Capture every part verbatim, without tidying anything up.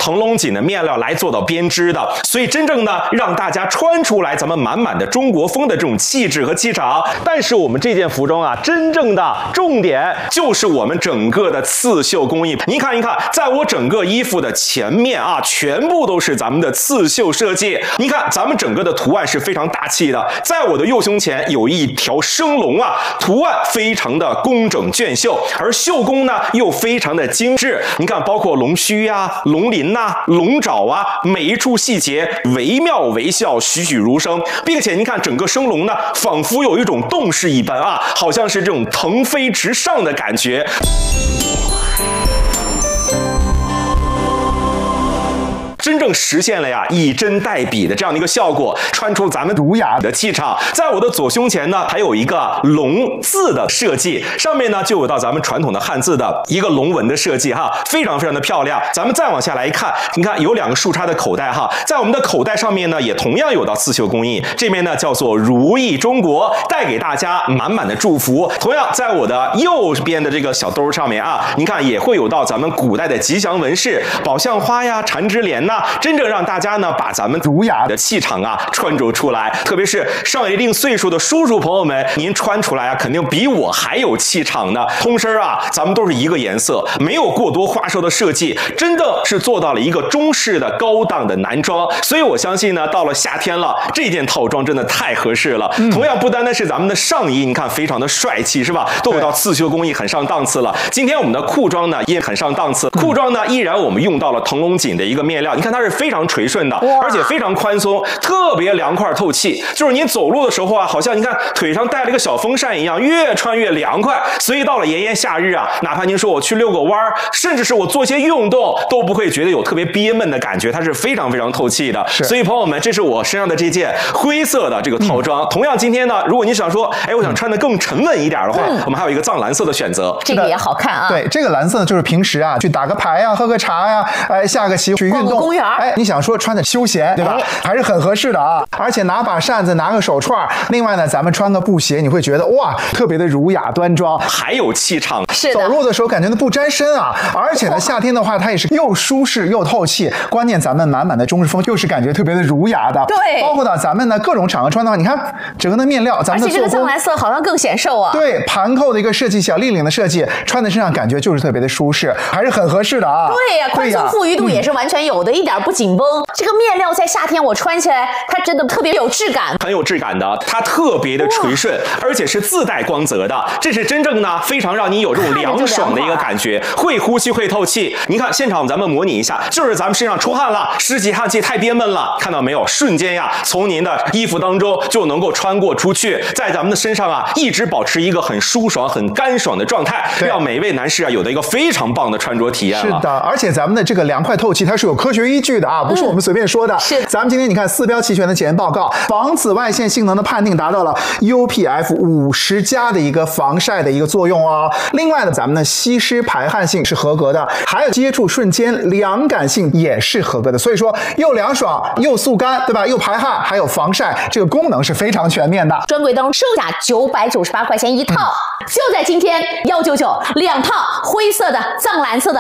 腾龙锦的面料来做到编织的，所以真正呢让大家穿出来咱们满满的中国风的这种气质和气场。但是我们这件服装啊，真正的重点就是我们整个的刺绣工艺。您看一看，在我整个衣服的前面啊，全部都是咱们的刺绣设计。您看咱们整个的图案是非常大气的，在我的右胸前有一条生龙啊，图案非常的工整隽秀，而绣工呢又非常的精致。你看，包括龙须啊、龙鳞呐、龙爪啊，每一处细节惟妙惟肖，栩栩如生，并且您看整个生龙呢，仿佛有一种动势一般啊，好像是这种腾飞直上的感觉。真正实现了呀以针代笔的这样的一个效果，穿出咱们儒雅的气场。在我的左胸前呢，还有一个龙字的设计，上面呢就有到咱们传统的汉字的一个龙纹的设计哈，非常非常的漂亮。咱们再往下来看，你看有两个竖插的口袋哈，在我们的口袋上面呢，也同样有到刺绣工艺，这边呢叫做如意中国，带给大家满满的祝福。同样，在我的右边的这个小兜上面啊，您看也会有到咱们古代的吉祥纹饰，宝相花呀、缠枝莲呐。真正让大家呢把咱们儒雅的气场啊穿着出来，特别是上了一定岁数的叔叔朋友们，您穿出来啊肯定比我还有气场呢。通身啊咱们都是一个颜色，没有过多花哨的设计，真的是做到了一个中式的高档的男装。所以我相信呢，到了夏天了，这件套装真的太合适了。嗯、同样不单单是咱们的上衣，你看非常的帅气是吧？都有到刺绣工艺很上档次了。今天我们的裤装呢也很上档次，裤装呢依然我们用到了腾龙锦的一个面料，你看它是非常垂顺的，而且非常宽松，特别凉快透气。就是您走路的时候啊，好像你看腿上带了一个小风扇一样，越穿越凉快。所以到了炎炎夏日啊，哪怕您说我去遛个弯儿，甚至是我做些运动，都不会觉得有特别憋闷的感觉，它是非常非常透气的。所以朋友们，这是我身上的这件灰色的这个套装。嗯、同样今天呢，如果你想说，哎，我想穿的更沉稳一点的话，嗯、我们还有一个藏蓝色的选择， 这个也好看啊。 对，这个蓝色就是平时啊去打个牌呀、啊、喝个茶呀、啊，哎下个棋去运动， 公园， 哎，你想说穿的休闲，对吧？哎、还是很合适的啊。而且拿把扇子，拿个手串，另外呢，咱们穿个布鞋，你会觉得哇，特别的儒雅端庄， 还有气场。 是的， 走路的时候感觉不沾身啊。而且呢，夏天的话，它也是又舒适又透气。关键咱们满满的中式风，又是感觉特别的儒雅的。 对， 包括呢，咱们呢各种场合穿的话，你看整个的面料，咱们的而且这个藏蓝色好像更显瘦啊。 对，盘扣的一个设计，小立领的设计，穿在身上感觉就是特别的舒适，还是很合适的啊。 对呀、啊，宽松富裕度也是完全有的，嗯、一点不紧绷。这个面料在夏天我穿起来，它真的特别有质感， 很有质感的，它特别的垂顺，而且是自带光泽的，这是真正呢非常让你有这种凉爽的一个感觉，会呼吸会透气。你看现场咱们模拟一下，就是咱们身上出汗了，湿气汗气太憋闷了，看到没有？瞬间呀，从您的衣服当中就能够穿过出去，在咱们的身上啊一直保持一个很舒爽、很干爽的状态，让每位男士啊有的一个非常棒的穿着体验了。 是的，而且咱们的这个凉快透气，它是有科学依据的啊，不是我们随便说的。 嗯、是， 咱们今天你看四标齐全的检验报告，防紫外线性能的判定达到了 U P F 五十 加的一个防晒的一个作用哦。另外呢，咱们的吸湿排汗性是合格的，还有接触瞬间凉感性也是合格的。所以说又凉爽又速干，对吧？又排汗，还有防晒，这个功能是非常全面的。 专柜当中售价九百九十八块钱一套，嗯、就在今天一九九两套灰色的、藏蓝色的。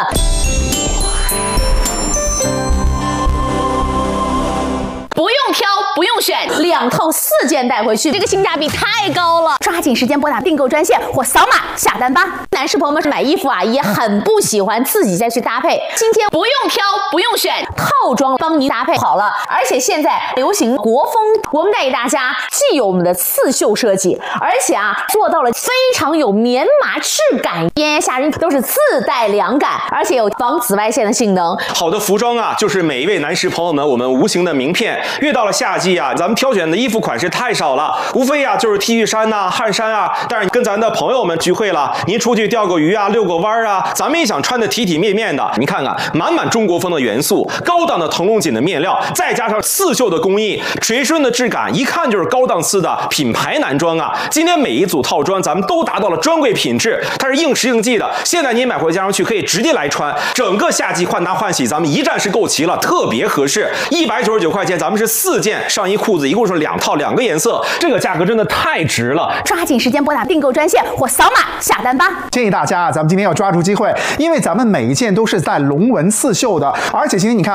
不用挑，不用选，两套四件带回去，这个性价比太高了！抓紧时间拨打订购专线或扫码下单吧。男士朋友们买衣服啊，也很不喜欢自己再去搭配，今天不用挑，不用选，套装帮您搭配好了。而且现在流行国风，我们带给大家既有我们的刺绣设计，而且啊做到了非常有棉麻质感，炎炎夏日都是自带凉感，而且有防紫外线的性能。 好的服装啊，就是每一位男士朋友们我们无形的名片。越到了夏季啊，咱们挑选的衣服款式太少了，无非啊就是 T 恤衫呐、啊、汗衫啊。但是跟咱的朋友们聚会了，您出去钓个鱼啊、遛个弯啊，咱们也想穿的体体面面的。你看看，满满中国风的元素，高档的腾龙锦的面料，再加上刺绣的工艺，垂顺的质感，一看就是高档次的品牌男装啊。今天每一组套装咱们都达到了专柜品质，它是应时应季的。现在您买回家上去可以直接来穿，整个夏季换搭换洗咱们一站式购齐了，特别合适。一百九十九块钱，咱们是四件上衣裤子，一共是两套两个颜色，这个价格真的太值了！ 抓紧时间拨打订购专线或扫码下单吧。 建议大家啊，咱们今天要抓住机会，因为咱们每一件都是带龙纹刺绣的，而且今天你看